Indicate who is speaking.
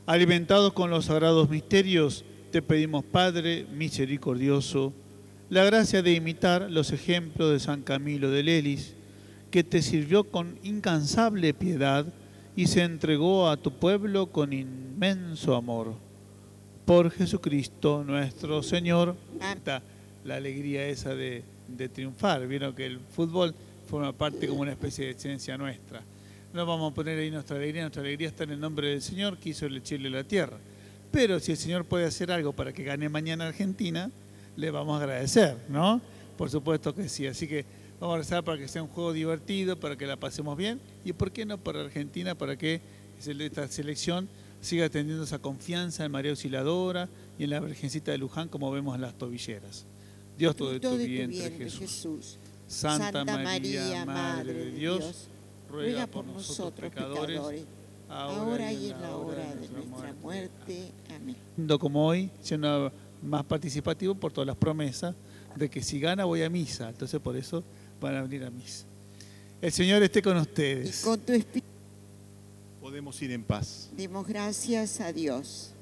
Speaker 1: Alimentados con los sagrados misterios, te pedimos, Padre misericordioso, la gracia de imitar los ejemplos de San Camilo de Lelis, que te sirvió con incansable piedad y se entregó a tu pueblo con inmenso amor. Por Jesucristo nuestro Señor. Está la alegría esa de triunfar. Vieron que el fútbol forma parte como una especie de esencia nuestra. No vamos a poner ahí nuestra alegría está en el nombre del Señor que hizo el cielo y la tierra. Pero si el Señor puede hacer algo para que gane mañana Argentina, le vamos a agradecer, ¿no? Por supuesto que sí. Así que vamos a rezar para que sea un juego divertido, para que la pasemos bien. Y por qué no para Argentina, para que esta selección siga teniendo esa confianza en María Auxiliadora y en la Virgencita de Luján, como vemos en las tobilleras. Dios todo de tu vientre, Jesús. Santa María, Madre de Dios, ruega por nosotros pecadores, ahora y en la hora de nuestra muerte. Amén. Como hoy, siendo más participativo por todas las promesas de que si gana voy a misa, entonces por eso van a venir a misa. El Señor esté con ustedes.
Speaker 2: Y con tu espíritu.
Speaker 3: Podemos ir en paz.
Speaker 2: Demos gracias a Dios.